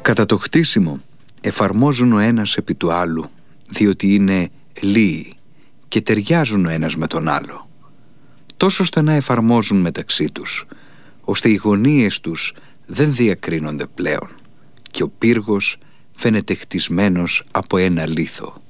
Κατά το χτίσιμο εφαρμόζουν ο ένας επί του άλλου, διότι είναι λύοι και ταιριάζουν ο ένας με τον άλλο. Τόσο στενά εφαρμόζουν μεταξύ τους, ώστε οι γωνίες τους δεν διακρίνονται πλέον και ο πύργος φαίνεται χτισμένος από ένα λίθο.